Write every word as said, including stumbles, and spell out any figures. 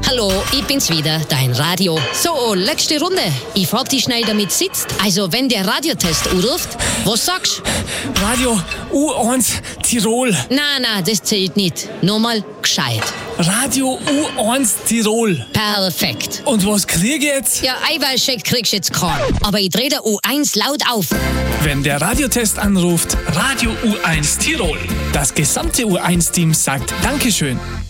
Hallo, ich bin's wieder, dein Radio. So, letzte Runde. Ich frag dich schnell, damit sitzt. Also, wenn der Radiotest anruft, was sagst? Radio U eins Tirol. Na, na, das zählt nicht. Nochmal gescheit. Radio U eins Tirol. Perfekt. Und was krieg ich jetzt? Ja, Eiweißshake kriegst du jetzt keinen. Aber ich dreh der U eins laut auf. Wenn der Radiotest anruft, Radio U eins Tirol. Das gesamte U eins Team sagt Dankeschön.